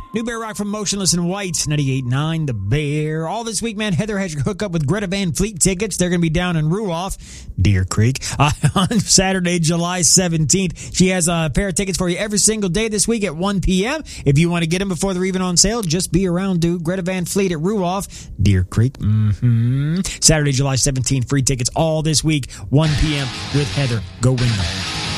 New Bear Rock from Motionless in White, 98.9 The Bear. All this week, man, Heather has your hook up with Greta Van Fleet tickets. They're going to be down in Ruoff, Deer Creek, on Saturday, July 17th. She has a pair of tickets for you every single day this week at 1 p.m. If you want to get them before they're even on sale, just be around, dude. Greta Van Fleet at Ruoff, Deer Creek. Saturday, July 17th, free tickets all this week, 1 p.m. with Heather. Go win them.